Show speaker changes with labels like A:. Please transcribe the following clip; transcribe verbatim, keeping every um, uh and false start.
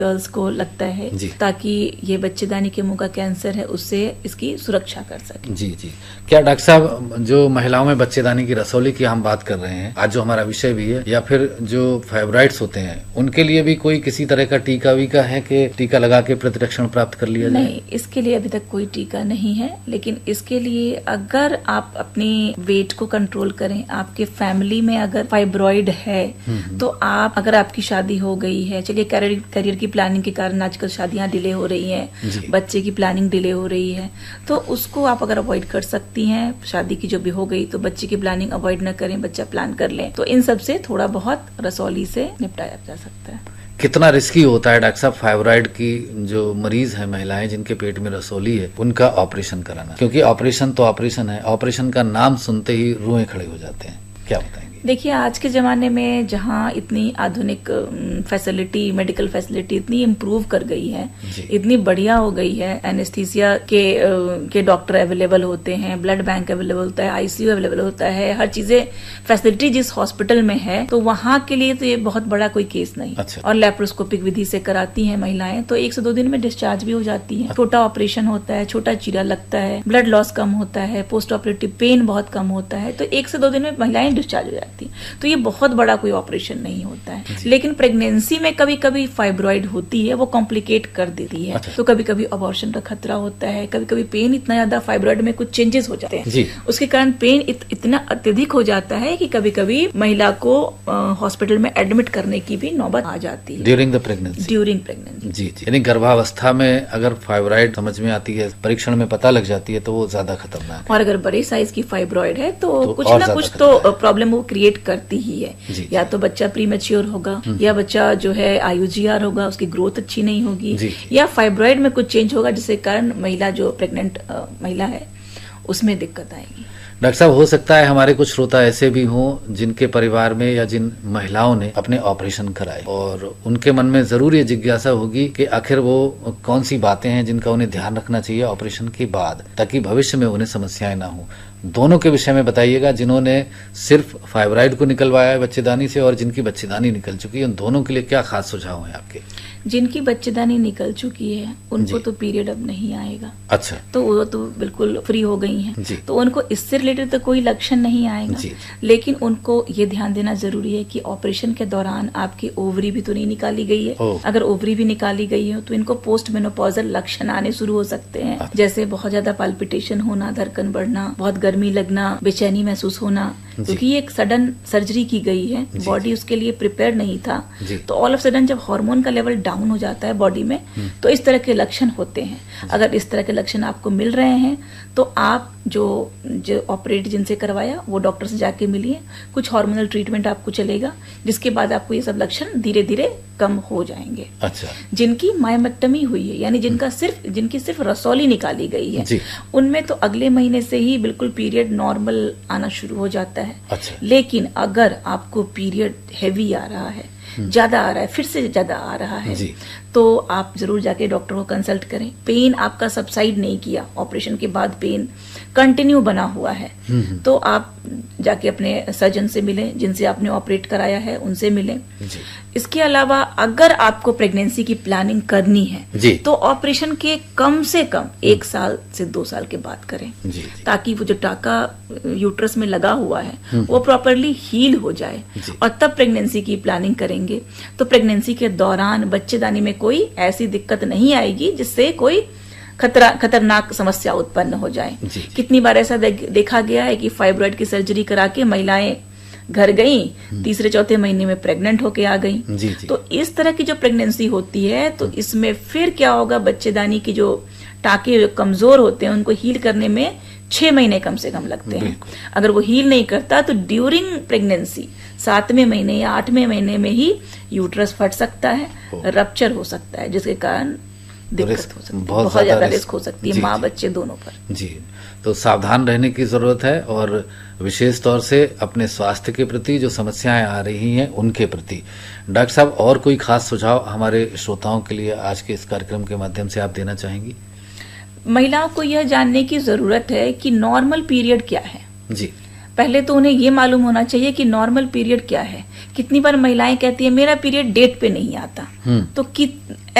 A: Girls को लगता है, ताकि ये बच्चेदानी के मुंह का कैंसर है उससे इसकी सुरक्षा कर सके।
B: जी जी। क्या डॉक्टर साहब, जो महिलाओं में बच्चेदानी की रसौली की हम बात कर रहे हैं, आज जो हमारा विषय भी है, या फिर जो फाइब्रॉइड्स होते हैं उनके लिए भी कोई किसी तरह का टीका वीका है कि टीका लगा के प्रतिरक्षण प्राप्त कर लिया जाए?
A: नहीं, इसके लिए अभी तक कोई टीका नहीं है, लेकिन इसके लिए अगर आप अपनी वेट को कंट्रोल करें, आपके फैमिली में अगर फाइब्रॉइड है तो आप, अगर आपकी शादी हो गई है, चलिए करियर करियर की प्लानिंग के कारण आजकल शादियां डिले हो रही हैं, बच्चे की प्लानिंग डिले हो रही है, तो उसको आप अगर अवॉइड कर सकती हैं, शादी की जो भी हो गई तो बच्चे की प्लानिंग अवॉइड न करें, बच्चा प्लान कर लें, तो इन सब से थोड़ा बहुत रसौली से निपटाया जा सकता है।
B: कितना रिस्की होता है डॉक्टर साहब फाइब्रॉइड की जो मरीज है, महिलाएं जिनके पेट में रसौली है, उनका ऑपरेशन कराना? क्योंकि ऑपरेशन तो ऑपरेशन है, ऑपरेशन का नाम सुनते ही रूहें खड़े हो जाते हैं, क्या बताएंगे?
A: देखिए, आज के जमाने में जहाँ इतनी आधुनिक फैसिलिटी, मेडिकल फैसिलिटी इतनी इम्प्रूव कर गई है, इतनी बढ़िया हो गई है, एनेस्थीसिया के के डॉक्टर अवेलेबल होते हैं, ब्लड बैंक अवेलेबल होता है, आईसीयू अवेलेबल होता है, हर चीजें फैसिलिटी जिस हॉस्पिटल में है, तो वहाँ के लिए तो ये बहुत बड़ा कोई केस नहीं।
B: अच्छा।
A: और लैप्रोस्कोपिक विधि से कराती हैं महिलाएं तो एक से दो दिन में डिस्चार्ज भी हो जाती है। छोटा ऑपरेशन होता है, छोटा चीरा लगता है, ब्लड लॉस कम होता है, पोस्ट ऑपरेटिव पेन बहुत कम होता है, तो एक से दो दिन में महिलाएं डिस्चार्ज हो जाती है। तो ये बहुत बड़ा कोई ऑपरेशन नहीं होता है। लेकिन प्रेगनेंसी में कभी कभी फाइब्रॉइड होती है, वो कॉम्प्लिकेट कर देती है। अच्छा। तो कभी कभी अबॉर्शन का खतरा होता है, कभी कभी पेन इतना ज्यादा, फाइब्रॉइड में कुछ चेंजेस हो जाते हैं, उसके कारण पेन इत, इतना अत्यधिक हो जाता है कि कभी कभी महिला को हॉस्पिटल में एडमिट करने की भी नौबत आ जाती है
B: during the pregnancy.
A: During pregnancy
B: जी जी। यानी गर्भावस्था में अगर फाइब्रॉइड समझ में आती है, परीक्षण में पता लग जाती है, तो वो ज्यादा खतरनाक है।
A: और अगर बड़े साइज की फाइब्रॉइड है तो, तो कुछ ना कुछ तो प्रॉब्लम वो क्रिएट करती ही है। जी, या तो बच्चा प्रीमेच्योर होगा, या बच्चा जो है आईयूजीआर होगा, उसकी ग्रोथ अच्छी नहीं होगी, या फाइब्रॉइड में कुछ चेंज होगा जिसके कारण महिला जो प्रेग्नेंट महिला है उसमें दिक्कत आएगी।
B: डॉक्टर साहब, हो सकता है हमारे कुछ श्रोता ऐसे भी हों जिनके परिवार में या जिन महिलाओं ने अपने ऑपरेशन कराए, और उनके मन में जरूर ये जिज्ञासा होगी कि आखिर वो कौन सी बातें हैं जिनका उन्हें ध्यान रखना चाहिए ऑपरेशन के बाद, ताकि भविष्य में उन्हें समस्याएं ना हो। दोनों के विषय में बताइएगा, जिन्होंने सिर्फ फाइब्रॉइड को निकलवाया है बच्चेदानी से और जिनकी बच्चेदानी निकल चुकी है, उन दोनों के लिए क्या खास सुझाव है आपके?
A: जिनकी बच्चेदानी निकल चुकी है उनको तो पीरियड अब नहीं आएगा।
B: अच्छा।
A: तो वो तो बिल्कुल फ्री हो गई हैं, तो उनको इससे रिलेटेड तो कोई लक्षण नहीं आएगा। लेकिन उनको ये ध्यान देना जरूरी है कि ऑपरेशन के दौरान आपकी ओवरी भी तो नहीं निकाली गई है। अगर ओवरी भी निकाली गई है तो इनको पोस्ट मेनोपॉजल लक्षण आने शुरू हो सकते हैं, जैसे बहुत ज्यादा पाल्पिटेशन होना, धड़कन बढ़ना, बहुत गर्मी लगना, बेचैनी महसूस होना, क्योंकि ये एक सडन सर्जरी की गई है, बॉडी उसके लिए प्रिपेयर नहीं था। तो ऑल ऑफ सडन जब हार्मोन का लेवल डाउन हो जाता है बॉडी में, तो इस तरह के लक्षण होते हैं। अगर इस तरह के लक्षण आपको मिल रहे हैं तो आप जो जो ऑपरेट जिनसे करवाया वो डॉक्टर से जाके मिलिए, कुछ हार्मोनल ट्रीटमेंट आपको चलेगा, जिसके बाद आपको ये सब लक्षण धीरे धीरे कम हो जाएंगे।
B: अच्छा।
A: जिनकी मायोमेक्टमी हुई है, यानी जिनका सिर्फ जिनकी सिर्फ रसौली निकाली गई है, उनमें तो अगले महीने से ही बिल्कुल पीरियड नॉर्मल आना शुरू हो जाता है।
B: अच्छा।
A: लेकिन अगर आपको पीरियड हैवी आ रहा है, ज्यादा आ रहा है, फिर से ज्यादा आ रहा है, तो आप जरूर जाके डॉक्टर को कंसल्ट करें। पेन आपका सबसाइड नहीं किया, ऑपरेशन के बाद पेन कंटिन्यू बना हुआ है, तो आप जाके अपने सर्जन से मिलें, जिनसे आपने ऑपरेट कराया है उनसे मिलें। इसके अलावा अगर आपको प्रेगनेंसी की प्लानिंग करनी है तो ऑपरेशन के कम से कम एक साल से दो साल के बाद करें, ताकि वो जो टाका यूट्रस में लगा हुआ है वो प्रॉपरली हील हो जाए, और तब प्रेगनेंसी की प्लानिंग करेंगे तो प्रेगनेंसी के दौरान बच्चेदानी में कोई ऐसी दिक्कत नहीं आएगी जिससे कोई खतरा खतरनाक समस्या उत्पन्न हो जाए। कितनी बार ऐसा दे, देखा गया है कि फाइब्रॉइड की सर्जरी करा के महिलाएं घर गई, तीसरे चौथे महीने में प्रेग्नेंट होके आ गई। जी जी। तो इस तरह की जो प्रेगनेंसी होती है तो इसमें फिर क्या होगा, बच्चेदानी की जो टाके कमजोर होते हैं उनको हील करने में छह महीने कम से कम लगते हैं। अगर वो हील नहीं करता तो ड्यूरिंग प्रेगनेंसी सातवें महीने या आठवें महीने में ही यूट्रस फट सकता है, रप्चर हो सकता है, जिसके कारण दिक्कत हो सकती है, बहुत, बहुत ज्यादा रिस्क हो सकती है माँ बच्चे दोनों पर।
B: जी, तो सावधान रहने की जरूरत है, और विशेष तौर से अपने स्वास्थ्य के प्रति जो समस्याएं आ रही हैं उनके प्रति। डॉक्टर साहब, और कोई खास सुझाव हमारे श्रोताओं के लिए आज के इस कार्यक्रम के माध्यम से आप देना चाहेंगी?
A: महिलाओं को यह जानने की जरूरत है कि नॉर्मल पीरियड क्या है।
B: जी।
A: पहले तो उन्हें ये मालूम होना चाहिए कि नॉर्मल पीरियड क्या है। कितनी बार महिलाएं कहती है मेरा पीरियड डेट पे नहीं आता, तो कि